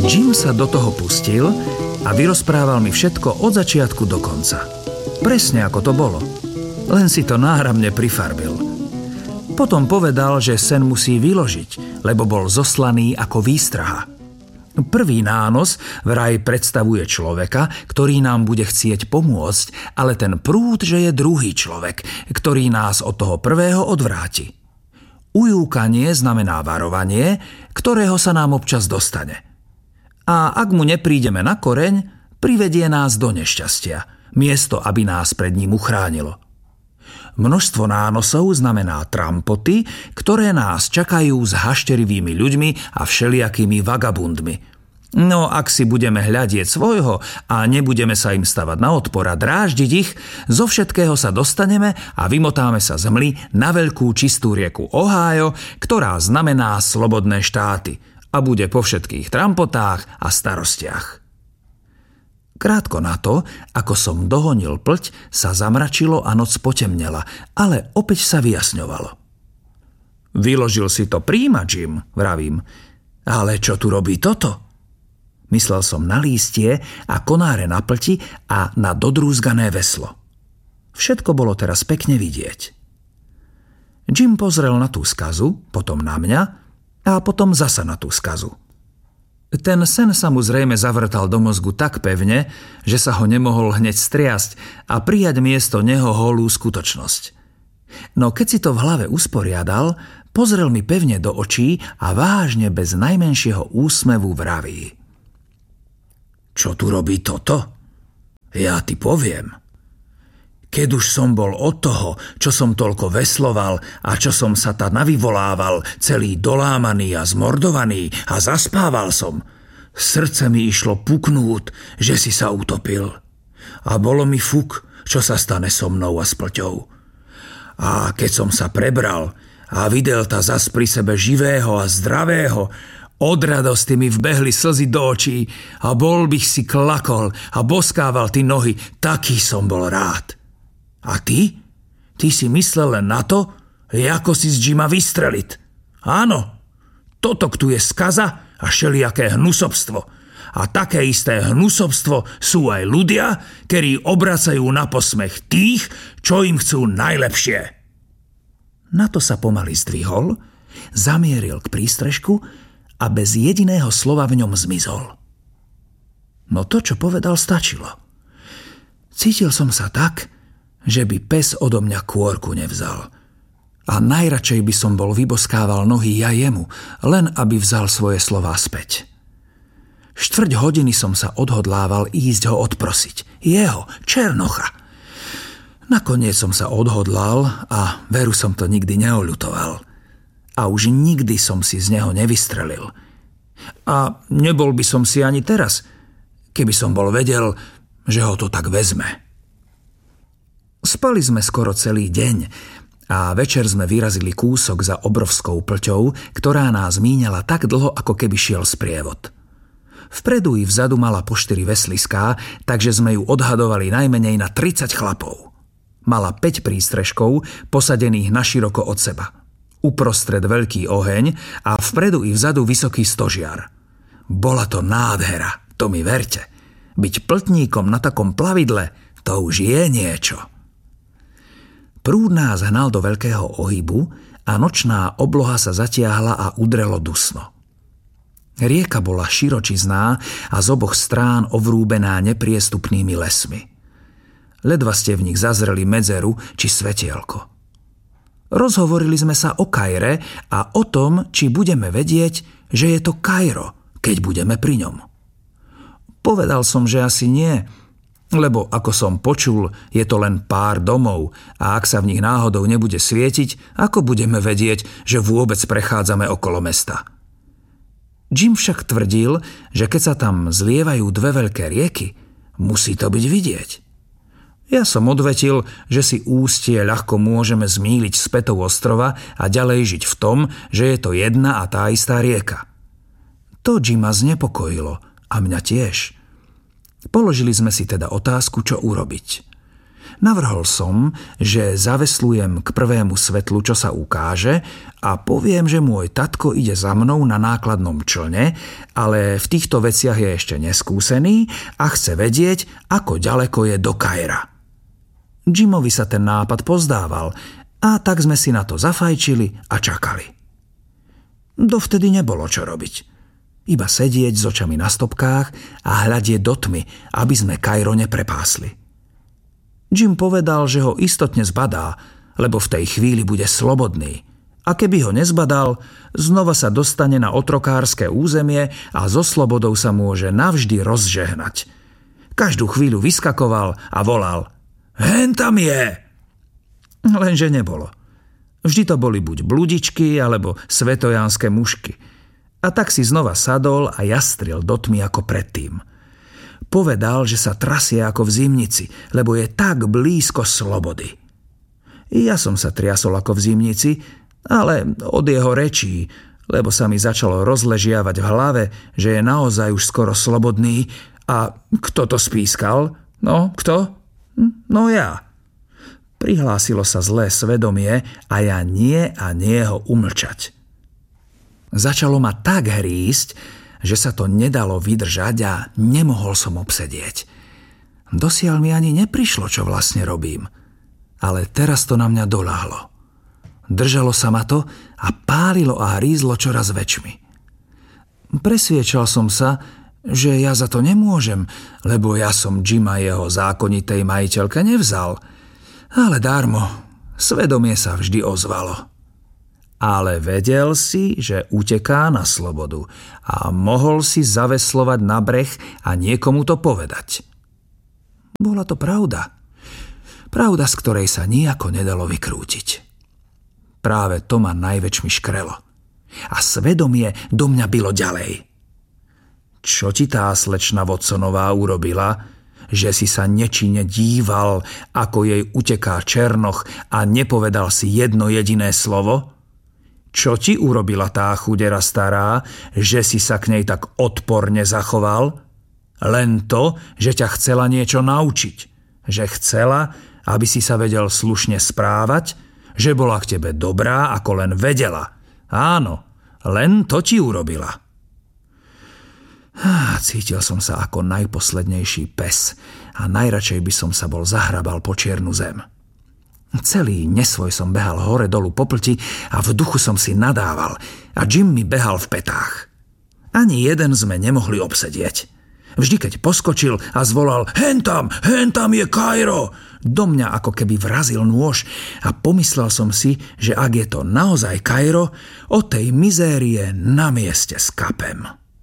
Jim sa do toho pustil a vyrozprával mi všetko od začiatku do konca. Presne ako to bolo. Len si to náramne prifarbil. Potom povedal, že sen musí vyložiť, lebo bol zoslaný ako výstraha. Prvý nános vraj predstavuje človeka, ktorý nám bude chcieť pomôcť, ale ten prúd, že je druhý človek, ktorý nás od toho prvého odvráti. Ujúkanie znamená varovanie, ktorého sa nám občas dostane. A ak mu neprídeme na koreň, privedie nás do nešťastia, miesto, aby nás pred ním uchránilo. Množstvo nánosov znamená trampoty, ktoré nás čakajú s hašterivými ľuďmi a všelijakými vagabundmi. No ak si budeme hľadieť svojho a nebudeme sa im stavať na odpor a dráždiť ich, zo všetkého sa dostaneme a vymotáme sa z mly na veľkú čistú rieku Ohio, ktorá znamená slobodné štáty a bude po všetkých trampotách a starostiach. Krátko na to, ako som dohonil plť, sa zamračilo a noc potemnela, ale opäť sa vyjasňovalo. Vyložil si to príma, Jim, vravím. Ale čo tu robí toto? Myslel som na lístie a konáre na plti a na dodrúzgané veslo. Všetko bolo teraz pekne vidieť. Jim pozrel na tú skazu, potom na mňa a potom zasa na tú skazu. Ten sen sa mu zrejme zavrtal do mozgu tak pevne, že sa ho nemohol hneď striasť a prijať miesto neho holú skutočnosť. No keď si to v hlave usporiadal, pozrel mi pevne do očí a vážne bez najmenšieho úsmevu vraví. Čo tu robí toto? Ja ti poviem. Keď už som bol od toho, čo som toľko vesloval a čo som sa ta navyvolával, celý dolámaný a zmordovaný a zaspával som, srdce mi išlo puknúť, že si sa utopil. A bolo mi fuk, čo sa stane so mnou a s plťou. A keď som sa prebral a videl ta zas pri sebe živého a zdravého, od radosti mi vbehli slzy do očí a bol bych si klakol a boskával ty nohy, taký som bol rád. A ty? Ty si myslel len na to, ako si z Jima vystreliť. Áno, toto tu je skaza a všelijaké hnusobstvo. A také isté hnusobstvo sú aj ľudia, ktorí obracajú na posmech tých, čo im chcú najlepšie. Na to sa pomaly zdvihol, zamieril k prístrežku a bez jediného slova v ňom zmizol. No to, čo povedal, stačilo. Cítil som sa tak, že by pes odo mňa kôrku nevzal. A najradšej by som bol vyboskával nohy ja jemu, len aby vzal svoje slová späť. 4 hodiny som sa odhodlával ísť ho odprosiť. Jeho, Černocha. Nakoniec som sa odhodlal a veru som to nikdy neoľutoval. A už nikdy som si z neho nevystrelil. A nebol by som si ani teraz, keby som bol vedel, že ho to tak vezme. Spali sme skoro celý deň a večer sme vyrazili kúsok za obrovskou plťou, ktorá nás míňala tak dlho, ako keby šiel sprievod. Vpredu i vzadu mala po 4 vesliská, takže sme ju odhadovali najmenej na 30 chlapov. Mala 5 prístrežkov, posadených naširoko od seba. Uprostred veľký oheň a vpredu i vzadu vysoký stožiar. Bola to nádhera, to mi verte. Byť pltníkom na takom plavidle, to už je niečo. Prúd nás hnal do veľkého ohybu a nočná obloha sa zatiahla a udrelo dusno. Rieka bola širočizná a z oboch strán ovrúbená nepriestupnými lesmi. Ledva ste v nich zazreli medzeru či svetielko. Rozhovorili sme sa o Kaire a o tom, či budeme vedieť, že je to Kairo, keď budeme pri ňom. Povedal som, že asi nie, lebo ako som počul, je to len pár domov a ak sa v nich náhodou nebude svietiť, ako budeme vedieť, že vôbec prechádzame okolo mesta. Jim však tvrdil, že keď sa tam zlievajú 2 veľké rieky, musí to byť vidieť. Ja som odvetil, že si ústie ľahko môžeme zmýliť z pätou ostrova a ďalej žiť v tom, že je to jedna a tá istá rieka. To Jima znepokojilo a mňa tiež. Položili sme si teda otázku, čo urobiť. Navrhol som, že zaveslujem k prvému svetlu, čo sa ukáže, a poviem, že môj tatko ide za mnou na nákladnom člne, ale v týchto veciach je ešte neskúsený a chce vedieť, ako ďaleko je do Kaira. Jimovi sa ten nápad pozdával a tak sme si na to zafajčili a čakali. Dovtedy nebolo čo robiť. Iba sedieť s očami na stopkách a hľadieť do tmy, aby sme Kairo neprepásli. Jim povedal, že ho istotne zbadá, lebo v tej chvíli bude slobodný. A keby ho nezbadal, znova sa dostane na otrokárske územie a so slobodou sa môže navždy rozžehnať. Každú chvíľu vyskakoval a volal: "Hen tam je!" Lenže nebolo. Vždy to boli buď bludičky, alebo svetojanské mušky. A tak si znova sadol a jastril do tmy ako predtým. Povedal, že sa trasie ako v zimnici, lebo je tak blízko slobody. Ja som sa triasol ako v zimnici, ale od jeho rečí, lebo sa mi začalo rozležiavať v hlave, že je naozaj už skoro slobodný. A kto to spískal? No, kto? No ja. Prihlásilo sa zlé svedomie a ja nie ho umlčať. Začalo ma tak hrísť, že sa to nedalo vydržať a nemohol som obsedieť. Dosiaľ mi ani neprišlo, čo vlastne robím. Ale teraz to na mňa doľahlo. Držalo sa ma to a pálilo a hrízlo čoraz väčšmi. Presviečal som sa, že ja za to nemôžem, lebo ja som Jima jeho zákonitej majiteľke nevzal. Ale darmo, svedomie sa vždy ozvalo. Ale vedel si, že uteká na slobodu a mohol si zaveslovať na breh a niekomu to povedať. Bola to pravda. Pravda, z ktorej sa nijako nedalo vykrútiť. Práve to ma najväčšmi škrelo. A svedomie do mňa bylo ďalej. Čo ti tá slečna Watsonová urobila, že si sa nečine díval, ako jej uteká Černoch a nepovedal si jedno jediné slovo? Čo ti urobila tá chudera stará, že si sa k nej tak odporne zachoval? Len to, že ťa chcela niečo naučiť. Že chcela, aby si sa vedel slušne správať, že bola k tebe dobrá, ako len vedela. Áno, len to ti urobila. Cítil som sa ako najposlednejší pes a najradšej by som sa bol zahrabal po čiernu zem. Celý nesvoj som behal hore dolu po plti a v duchu som si nadával a Jim mi behal v petách. Ani jeden sme nemohli obsedieť. Vždy, keď poskočil a zvolal hen tam je Kairo, do mňa ako keby vrazil nôž a pomyslel som si, že ak je to naozaj Kairo, od tej mizérie na mieste skapem.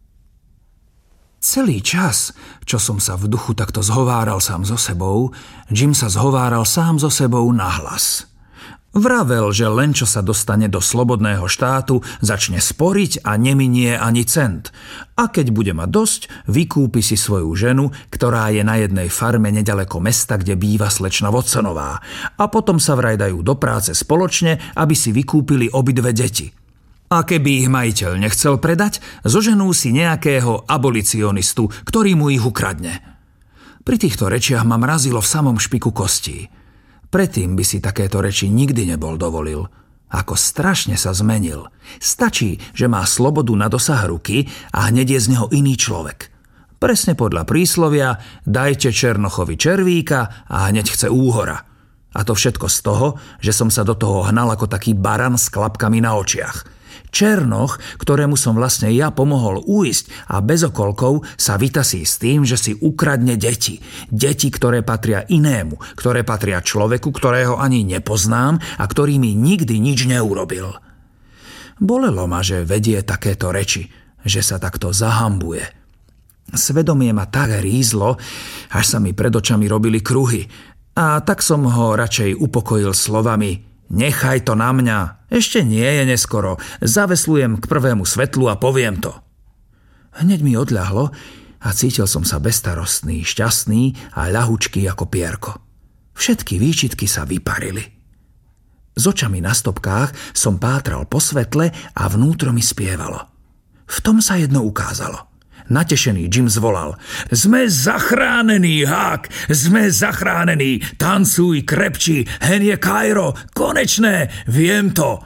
Celý čas, čo som sa v duchu takto zhováral sám so sebou, Jim sa zhováral sám so sebou nahlas. Vravel, že len čo sa dostane do slobodného štátu, začne sporiť a neminie ani cent. A keď bude mať dosť, vykúpi si svoju ženu, ktorá je na jednej farme nedaleko mesta, kde býva slečna Watsonová. A potom sa vraj dajú do práce spoločne, aby si vykúpili obidve deti. A keby ich majiteľ nechcel predať, zoženú si nejakého abolicionistu, ktorý mu ich ukradne. Pri týchto rečiach ma mrazilo v samom špiku kostí. Predtým by si takéto reči nikdy nebol dovolil. Ako strašne sa zmenil. Stačí, že má slobodu na dosah ruky a hneď je z neho iný človek. Presne podľa príslovia dajte Černochovi červíka a hneď chce úhora. A to všetko z toho, že som sa do toho hnal ako taký baran s klapkami na očiach. Černoch, ktorému som vlastne ja pomohol uísť a bez okolkov sa vytasí s tým, že si ukradne deti. Deti, ktoré patria inému, ktoré patria človeku, ktorého ani nepoznám a ktorý mi nikdy nič neurobil. Bolelo ma, že vedie takéto reči, že sa takto zahambuje. Svedomie ma tak hrízlo, až sa mi pred očami robili kruhy. A tak som ho radšej upokojil slovami: nechaj to na mňa, ešte nie je neskoro, zaveslujem k prvému svetlu a poviem to. Hneď mi odľahlo a cítil som sa bezstarostný, šťastný a ľahučký ako pierko. Všetky výčitky sa vyparili. S očami na stopkách som pátral po svetle a vnútro mi spievalo. V tom sa jedno ukázalo. Natešený Jim zvolal: Sme zachránení, Huck! Sme zachránení! Tancuj, krepči, hen je Kairo! Konečné! Viem to!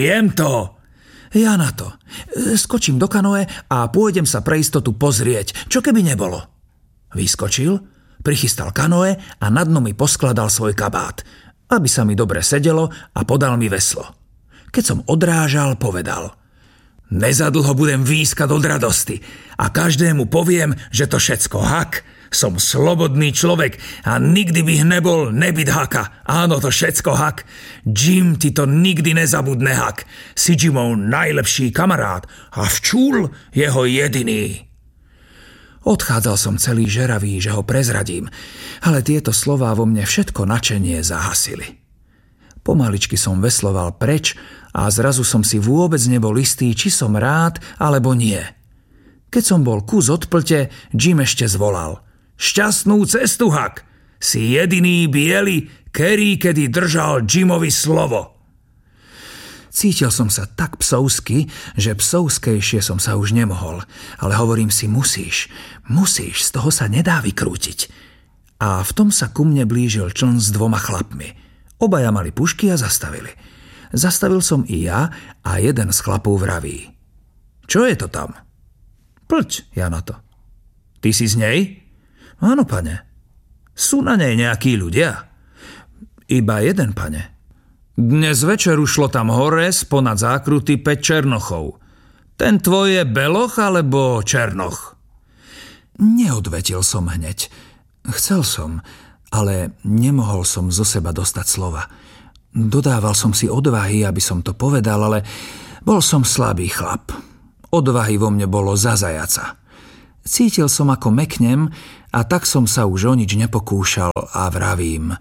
Ja na to. Skočím do kanoe a pôjdem sa pre istotu pozrieť, čo keby nebolo. Vyskočil, prichystal kanoe a na dno mi poskladal svoj kabát, aby sa mi dobre sedelo, a podal mi veslo. Keď som odrážal, povedal: Nezadlho budem výskať od radosti a každému poviem, že to všetko Huck. Som slobodný človek a nikdy bych nebol nebyť Hucka. Áno, to všetko Huck. Jim ti to nikdy nezabudne, Huck. Si Jimov najlepší kamarát a včúl jeho jediný. Odchádzal som celý žeravý, že ho prezradím, ale tieto slová vo mne všetko nadšenie zahasili. Pomaličky som vesloval preč a zrazu som si vôbec nebol istý, či som rád alebo nie. Keď som bol kus od plte, Jim ešte zvolal: Šťastnú cestu, Huck! Si jediný biely, ktorý kedy držal Jimovi slovo. Cítil som sa tak psovsky, že psovskejšie som sa už nemohol, ale hovorím si: musíš, z toho sa nedá vykrútiť. A v tom sa ku mne blížil čln s 2 chlapmi. Obaja mali pušky a zastavili. Zastavil som i ja a jeden z chlapov vraví: Čo je to tam? Plť, ja na to. Ty si z nej? Áno, pane. Sú na nej nejakí ľudia? Iba jeden, pane. Dnes večer ušlo tam hore sponad zákruty 5 černochov. Ten tvoj je beloch alebo černoch? Neodvetil som hneď. Chcel som, ale nemohol som zo seba dostať slova. Dodával som si odvahy, aby som to povedal, ale bol som slabý chlap. Odvahy vo mne bolo za zajaca. Cítil som, ako meknem, a tak som sa už o nič nepokúšal a vravím: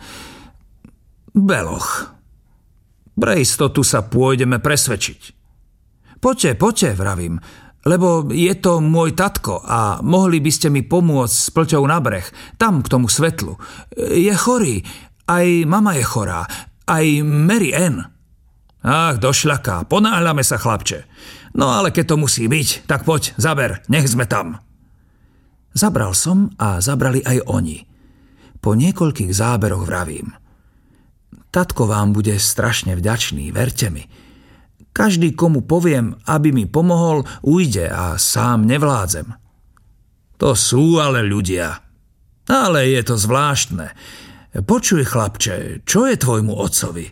Beloch. Pre istotu sa pôjdeme presvedčiť. Poďte, vravím, lebo je to môj tatko a mohli by ste mi pomôcť s plťou na breh, tam k tomu svetlu. Je chorý, aj mama je chorá, aj Mary Ann. Ach, došľaká, ponáhľame sa, chlapče. No ale keď to musí byť, tak poď, zaber, nech sme tam. Zabral som a zabrali aj oni. Po niekoľkých záberoch vravím: Tatko vám bude strašne vďačný, verte mi. Každý, komu poviem, aby mi pomohol, ujde a sám nevládzem. To sú ale ľudia. Ale je to zvláštne. Počuj, chlapče, čo je tvojmu otcovi?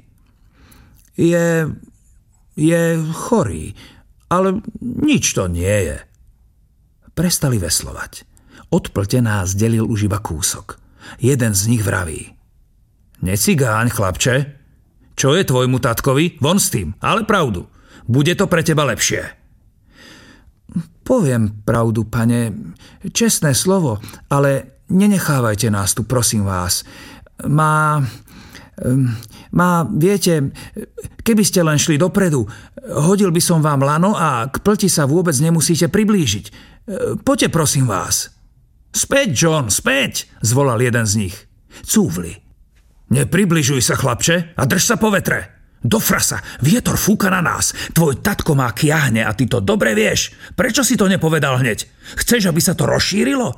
Je chorý, ale nič to nie je. Prestali veslovať. Od plte nás delil už iba kúsok. Jeden z nich vraví: Necigáň, chlapče. Čo je tvojmu tatkovi? Von s tým, ale pravdu. Bude to pre teba lepšie. Poviem pravdu, pane. Čestné slovo, ale nenechávajte nás tu, prosím vás. Viete, keby ste len šli dopredu, hodil by som vám lano a k plti sa vôbec nemusíte priblížiť. Poďte, prosím vás. Späť, John, späť, zvolal jeden z nich. Cúvli. Nepribližuj sa, chlapče, a drž sa po vetre. Do frasa, vietor fúka na nás. Tvoj tatko má kiahne a ty to dobre vieš. Prečo si to nepovedal hneď? Chceš, aby sa to rozšírilo?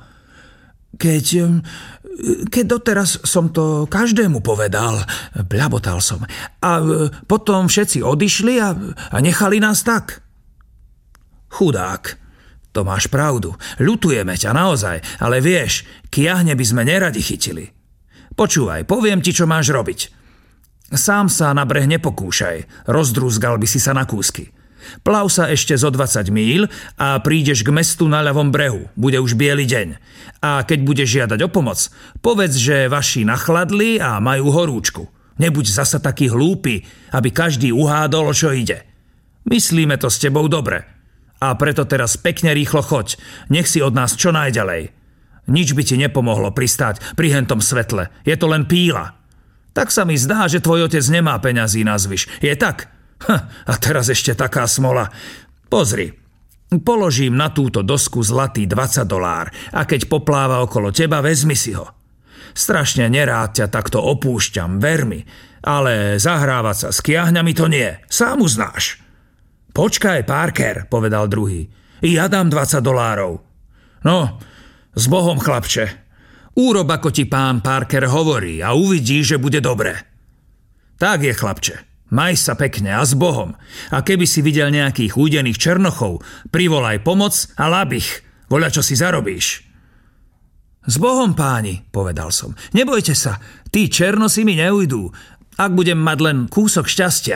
Keď doteraz som to každému povedal, bľabotal som. A potom všetci odišli a nechali nás tak. Chudák, to máš pravdu. Ľutujeme ťa naozaj, ale vieš, kiahne by sme neradi chytili. Počúvaj, poviem ti, čo máš robiť. Sám sa na breh nepokúšaj, rozdrúzgal by si sa na kúsky. Plav sa ešte zo 20 míľ a prídeš k mestu na ľavom brehu. Bude už biely deň. A keď budeš žiadať o pomoc, povedz, že vaši nachladli a majú horúčku. Nebuď zasa taký hlúpy, aby každý uhádol, čo ide. Myslíme to s tebou dobre. A preto teraz pekne rýchlo choď. Nech si od nás čo najďalej. Nič by ti nepomohlo pristáť pri hentom svetle. Je to len píla. Tak sa mi zdá, že tvoj otec nemá peňazí na zvyš. Je tak? A teraz ešte taká smola. Pozri, položím na túto dosku zlatý $20 a keď popláva okolo teba, vezmi si ho. Strašne nerád ťa takto opúšťam, ver mi, ale zahrávať sa s kiahňami to nie. Sám uznáš. Počkaj, Parker, povedal druhý. Ja dám $20. No, s Bohom, chlapče. Urob, ako ti pán Parker hovorí a uvidíš, že bude dobre. Tak je, chlapče. Maj sa pekne a s Bohom. A keby si videl nejakých údených černochov, privolaj pomoc a labich. Voľa, čo si zarobíš. S Bohom, páni, povedal som. Nebojte sa, tí černosi mi neujdú, ak budem mať len kúsok šťastia.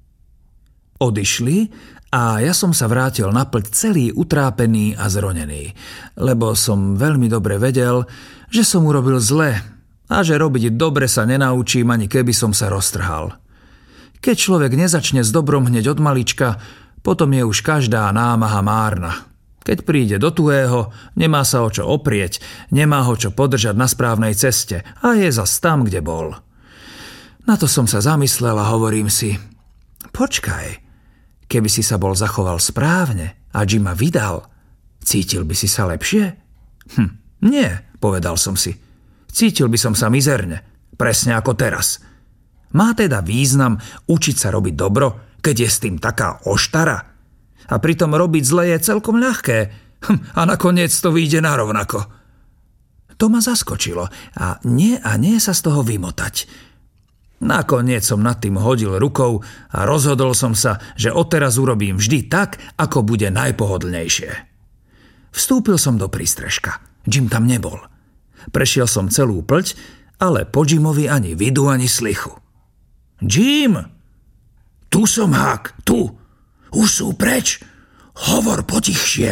Odišli a ja som sa vrátil na plť celý utrápený a zronený, lebo som veľmi dobre vedel, že som urobil zle a že robiť dobre sa nenaučím, ani keby som sa roztrhal. Keď človek nezačne s dobrom hneď od malička, potom je už každá námaha márna. Keď príde do tuhého, nemá sa o čo oprieť, nemá ho čo podržať na správnej ceste a je zas tam, kde bol. Na to som sa zamyslel a hovorím si, počkaj, keby si sa bol zachoval správne a Jima vydal, cítil by si sa lepšie? Nie, povedal som si. Cítil by som sa mizerne, presne ako teraz. Má teda význam učiť sa robiť dobro, keď je s tým taká oštara? A pritom robiť zle je celkom ľahké a nakoniec to vyjde narovnako. To ma zaskočilo a nie sa z toho vymotať. Nakoniec som nad tým hodil rukou a rozhodol som sa, že odteraz urobím vždy tak, ako bude najpohodlnejšie. Vstúpil som do prístrežka. Jim tam nebol. Prešiel som celú plť, ale po Jimovi ani vidu, ani slychu. Jim! Tu som, Hák, tu! Už sú preč! Hovor potichšie!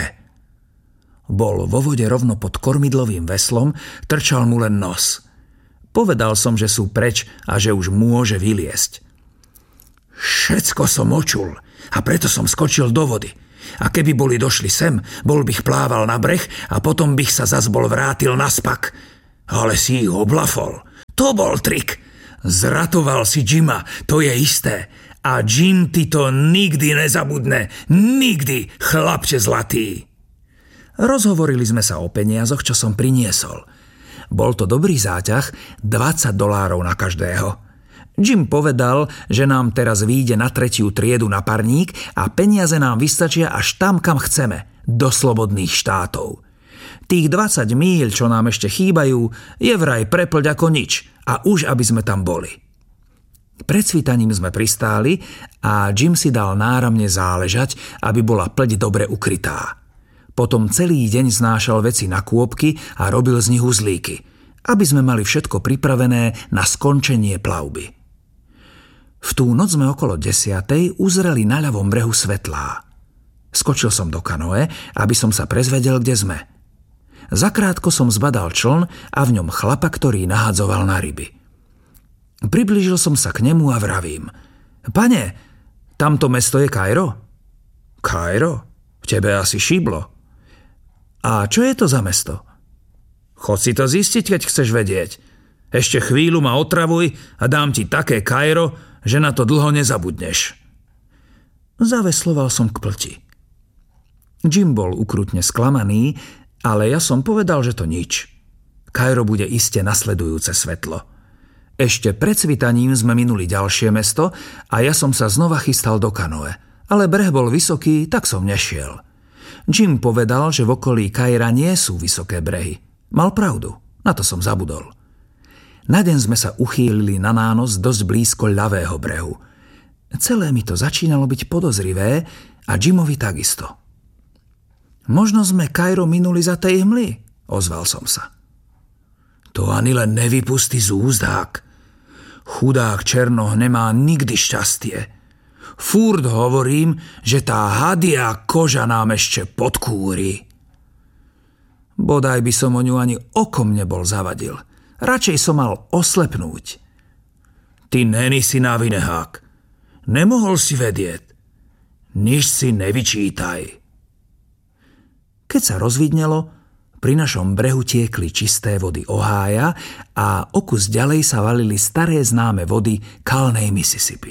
Bol vo vode rovno pod kormidlovým veslom, trčal mu len nos. Povedal som, že sú preč a že už môže vyliesť. Všetko som očul a preto som skočil do vody. A keby boli došli sem, bol bych plával na breh a potom bych sa zas bol vrátil naspak. Ale si ich oblafol. To bol trik. Zratoval si Jima, to je isté. A Jim ti to nikdy nezabudne. Nikdy, chlapče zlatý. Rozhovorili sme sa o peniazoch, čo som priniesol. Bol to dobrý záťah, $20 na každého. Jim povedal, že nám teraz vyjde na 3. triedu na parník a peniaze nám vystačia až tam, kam chceme, do slobodných štátov. Tých 20 míľ, čo nám ešte chýbajú, je vraj prepľť ako nič a už aby sme tam boli. Pred svitaním sme pristáli a Jim si dal náramne záležať, aby bola plť dobre ukrytá. Potom celý deň znášal veci na kôpky a robil z nich uzlíky, aby sme mali všetko pripravené na skončenie plavby. V tú noc sme okolo 10:00 uzreli na ľavom brehu svetlá. Skočil som do kanoe, aby som sa prezvedel, kde sme. Zakrátko som zbadal čln a v ňom chlapa, ktorý nahadzoval na ryby. Priblížil som sa k nemu a vravím. Pane, tamto mesto je Kairo? Kairo? V tebe asi šiblo. A čo je to za mesto? Chod si to zistiť, keď chceš vedieť. Ešte chvíľu ma otravuj a dám ti také Kairo, že na to dlho nezabudneš. Zavesloval som k plti. Jim bol ukrutne sklamaný, ale ja som povedal, že to nič. Kairo bude iste nasledujúce svetlo. Ešte pred svitaním sme minuli ďalšie mesto a ja som sa znova chystal do kanoe, ale breh bol vysoký, tak som nešiel. Jim povedal, že v okolí Kaira nie sú vysoké brehy. Mal pravdu, na to som zabudol. Na deň sme sa uchýlili na nános dosť blízko ľavého brehu. Celé mi to začínalo byť podozrivé a Jimovi takisto. Možno sme Kairo minuli za tej hmly, ozval som sa. To ani len nevypustí z úst, Hák. Chudák Černoch nemá nikdy šťastie. Fúrt hovorím, že tá hadia koža nám ešte podkúri. Bodaj by som o ňu ani okom nebol zavadil. Radšej som mal oslepnúť. Ty není si na vine, Hák. Nemohol si vedieť. Nič si nevyčítaj. Keď sa rozvidnelo, pri našom brehu tiekli čisté vody Ohája a o kus ďalej sa valili staré známe vody kalnej Mississippi.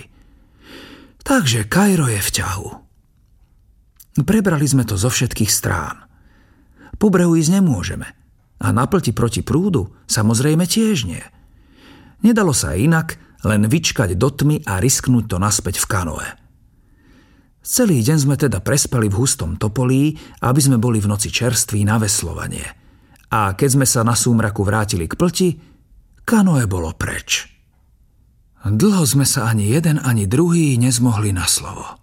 Takže Kairo je v ťahu. Prebrali sme to zo všetkých strán. Po brehu ísť nemôžeme a na plti proti prúdu samozrejme tiež nie. Nedalo sa inak len vyčkať do tmy a risknúť to naspäť v kanoe. Celý deň sme teda prespali v hustom topolí, aby sme boli v noci čerství na veslovanie. A keď sme sa na súmraku vrátili k plti, kanoe bolo preč. Dlho sme sa ani jeden, ani druhý nezmohli na slovo.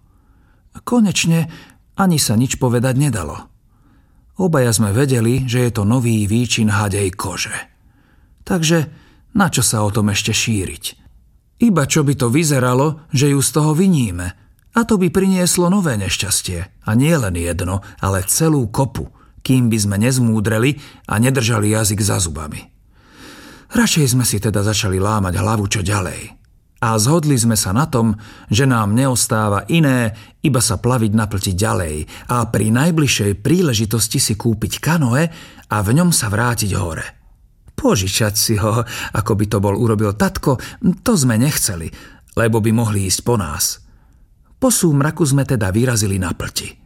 Konečne ani sa nič povedať nedalo. Obaja sme vedeli, že je to nový výčin hadej kože. Takže na čo sa o tom ešte šíriť? Iba čo by to vyzeralo, že ju z toho viníme, a to by prinieslo nové nešťastie. A nie len jedno, ale celú kopu, kým by sme nezmúdreli a nedržali jazyk za zubami. Radšej sme si teda začali lámať hlavu čo ďalej. A zhodli sme sa na tom, že nám neostáva iné, iba sa plaviť na plti ďalej a pri najbližšej príležitosti si kúpiť kanoe a v ňom sa vrátiť hore. Požičať si ho, ako by to bol urobil tatko, to sme nechceli, lebo by mohli ísť po nás. Po súmraku sme teda vyrazili na plti.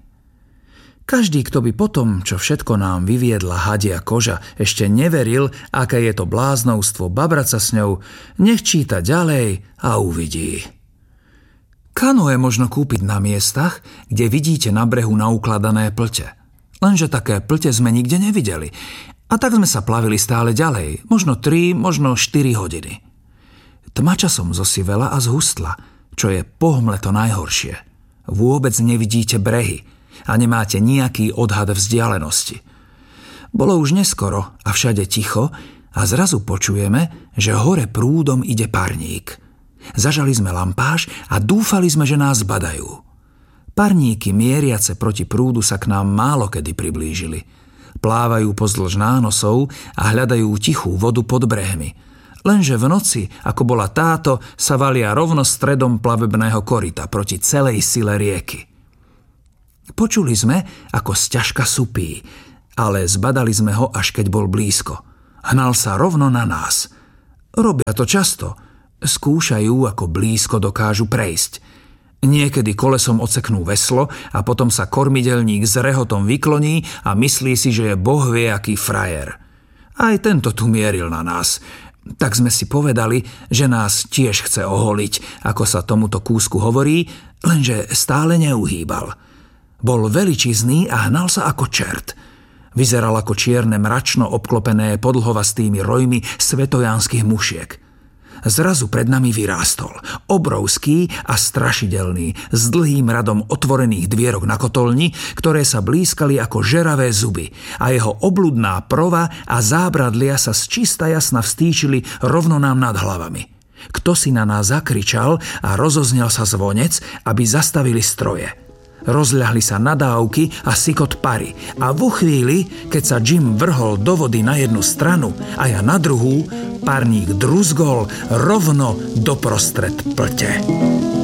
Každý, kto by potom, čo všetko nám vyviedla hadia koža, ešte neveril, aké je to bláznovstvo babrať sa s ňou, nech číta ďalej a uvidí. Kanoe možno kúpiť na miestach, kde vidíte na brehu naukladané plte. Lenže také plte sme nikde nevideli. A tak sme sa plavili stále ďalej, možno 3, možno 4 hodiny. Tma časom zosivela a zhustla, čo je pohmle to najhoršie. Vôbec nevidíte brehy a nemáte nejaký odhad vzdialenosti. Bolo už neskoro a všade ticho a zrazu počujeme, že hore prúdom ide parník. Zažali sme lampáš a dúfali sme, že nás badajú. Parníky mieriace proti prúdu sa k nám málokedy priblížili. Plávajú pozdĺž nánosov a hľadajú tichú vodu pod brehmi. Lenže v noci, ako bola táto, sa valia rovno stredom plavebného koryta proti celej sile rieky. Počuli sme, ako sťažka supí, ale zbadali sme ho, až keď bol blízko. Hnal sa rovno na nás. Robia to často. Skúšajú, ako blízko dokážu prejsť. Niekedy kolesom odseknú veslo a potom sa kormidelník s rehotom vykloní a myslí si, že je boh vie aký frajer. Aj tento tu mieril na nás. Tak sme si povedali, že nás tiež chce oholiť, ako sa tomuto kúsku hovorí, lenže stále neuhýbal. Bol veličizný a hnal sa ako čert. Vyzeral ako čierne mračno obklopené podlhovastými rojmi svetojanských mušiek. Zrazu pred nami vyrástol, obrovský a strašidelný, s dlhým radom otvorených dvierok na kotolni, ktoré sa blízkali ako žeravé zuby, a jeho obludná prova a zábradlia sa z čista jasna vstýčili rovno nám nad hlavami. Kto si na nás zakričal a rozoznel sa zvonec, aby zastavili stroje. Rozľahli sa nadávky a sykot pary a vo chvíli, keď sa Jim vrhol do vody na jednu stranu a ja na druhú, parník druzgol rovno doprostred plte.